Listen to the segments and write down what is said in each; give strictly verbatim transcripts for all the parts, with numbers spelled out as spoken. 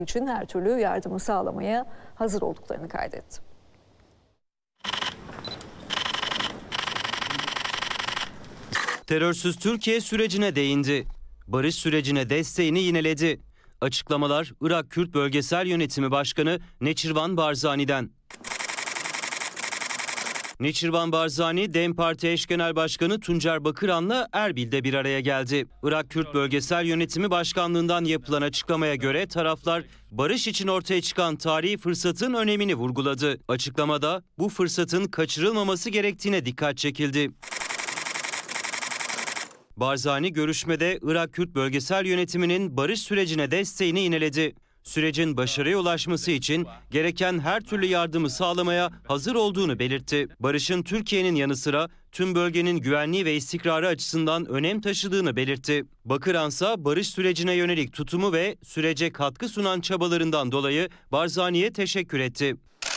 için her türlü yardımı sağlamaya hazır olduklarını kaydetti. Terörsüz Türkiye sürecine değindi. Barış sürecine desteğini yineledi. Açıklamalar Irak Kürt Bölgesel Yönetimi Başkanı Neçirvan Barzani'den. Neçirvan Barzani, DEM Parti Eş Genel Başkanı Tuncer Bakıran'la Erbil'de bir araya geldi. Irak Kürt Bölgesel Yönetimi Başkanlığı'ndan yapılan açıklamaya göre taraflar barış için ortaya çıkan tarihi fırsatın önemini vurguladı. Açıklamada bu fırsatın kaçırılmaması gerektiğine dikkat çekildi. Barzani görüşmede Irak Kürt Bölgesel Yönetimi'nin barış sürecine desteğini yineledi. Sürecin başarıya ulaşması için gereken her türlü yardımı sağlamaya hazır olduğunu belirtti. Barışın Türkiye'nin yanı sıra tüm bölgenin güvenliği ve istikrarı açısından önem taşıdığını belirtti. Bakıransa barış sürecine yönelik tutumu ve sürece katkı sunan çabalarından dolayı Barzani'ye teşekkür etti.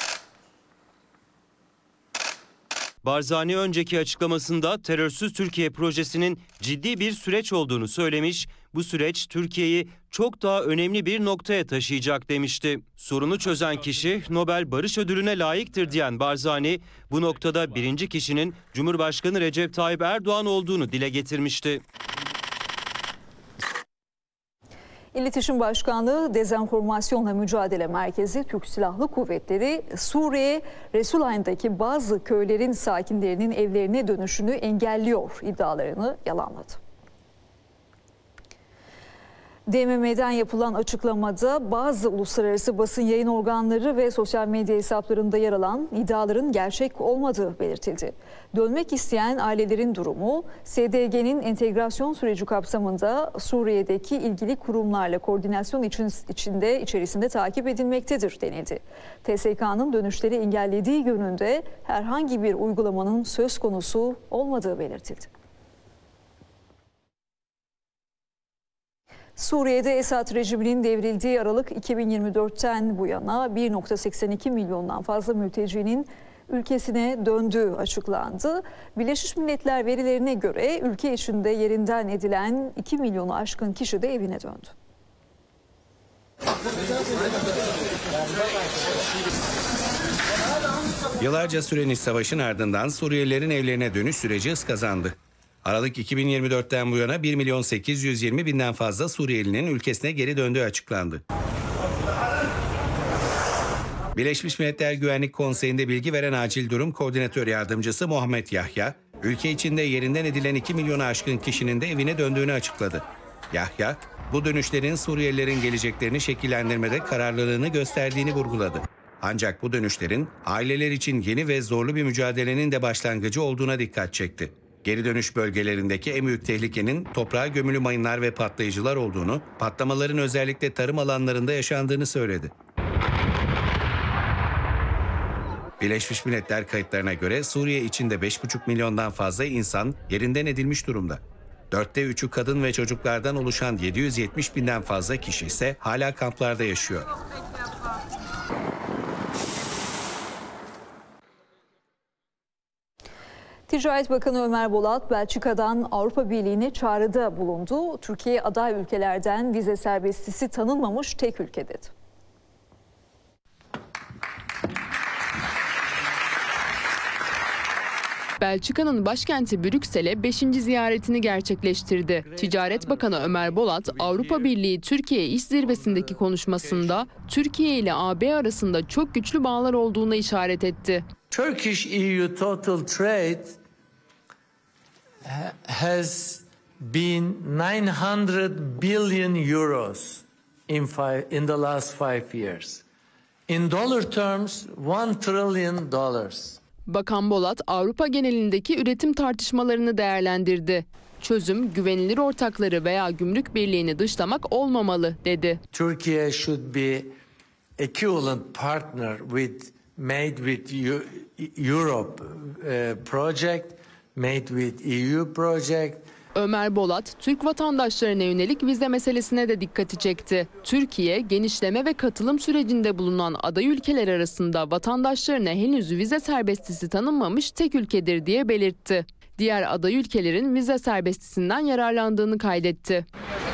Barzani önceki açıklamasında terörsüz Türkiye projesinin ciddi bir süreç olduğunu söylemiş, bu süreç Türkiye'yi çok daha önemli bir noktaya taşıyacak demişti. Sorunu çözen kişi Nobel Barış Ödülü'ne layıktır diyen Barzani, bu noktada birinci kişinin Cumhurbaşkanı Recep Tayyip Erdoğan olduğunu dile getirmişti. İletişim Başkanlığı Dezenformasyonla Mücadele Merkezi Türk Silahlı Kuvvetleri Suriye Resulayn'daki bazı köylerin sakinlerinin evlerine dönüşünü engelliyor iddialarını yalanladı. D M M'den yapılan açıklamada bazı uluslararası basın yayın organları ve sosyal medya hesaplarında yer alan iddiaların gerçek olmadığı belirtildi. Dönmek isteyen ailelerin durumu S D G'nin entegrasyon süreci kapsamında Suriye'deki ilgili kurumlarla koordinasyon için, içinde içerisinde takip edilmektedir denildi. T S K'nın dönüşleri engellediği yönünde herhangi bir uygulamanın söz konusu olmadığı belirtildi. Suriye'de Esad rejiminin devrildiği Aralık iki bin yirmi dört'ten bu yana bir virgül seksen iki milyondan fazla mültecinin ülkesine döndüğü açıklandı. Birleşmiş Milletler verilerine göre ülke içinde yerinden edilen iki milyonu aşkın kişi de evine döndü. Yıllarca süren iç savaşın ardından Suriyelilerin evlerine dönüş süreci hız kazandı. Aralık iki bin yirmi dört'ten bu yana bir milyon sekiz yüz yirmi binden fazla Suriyelinin ülkesine geri döndüğü açıklandı. Birleşmiş Milletler Güvenlik Konseyi'nde bilgi veren Acil Durum Koordinatör Yardımcısı Muhammed Yahya, ülke içinde yerinden edilen iki milyonu aşkın kişinin de evine döndüğünü açıkladı. Yahya, bu dönüşlerin Suriyelilerin geleceklerini şekillendirmede kararlılığını gösterdiğini vurguladı. Ancak bu dönüşlerin aileler için yeni ve zorlu bir mücadelenin de başlangıcı olduğuna dikkat çekti. Geri dönüş bölgelerindeki en büyük tehlikenin toprağa gömülü mayınlar ve patlayıcılar olduğunu, patlamaların özellikle tarım alanlarında yaşandığını söyledi. Birleşmiş Milletler kayıtlarına göre Suriye içinde beş buçuk milyondan fazla insan yerinden edilmiş durumda. Dörtte üçü kadın ve çocuklardan oluşan yedi yüz yetmiş binden fazla kişi ise hala kamplarda yaşıyor. Ticaret Bakanı Ömer Bolat, Belçika'dan Avrupa Birliği'ne çağrıda bulundu. Türkiye aday ülkelerden vize serbestisi tanınmamış tek ülke dedi. Belçika'nın başkenti Brüksel'e beşinci ziyaretini gerçekleştirdi. Ticaret Bakanı Ömer Bolat, Avrupa Birliği Türkiye İş Zirvesi'ndeki konuşmasında Türkiye ile A B arasında çok güçlü bağlar olduğuna işaret etti. Turkish E U total trade has been nine hundred billion euros in five, in the last five years. In dollar terms, one trillion dollars. Bakan Bolat, Avrupa genelindeki üretim tartışmalarını değerlendirdi. Çözüm, güvenilir ortakları veya gümrük birliğini dışlamak olmamalı dedi. Türkiye should be equivalent partner with made with Europe uh, project, made with E U project. Ömer Bolat, Türk vatandaşlarına yönelik vize meselesine de dikkati çekti. Türkiye, genişleme ve katılım sürecinde bulunan aday ülkeler arasında vatandaşlarına henüz vize serbestisi tanınmamış tek ülkedir diye belirtti. Diğer aday ülkelerin vize serbestisinden yararlandığını kaydetti.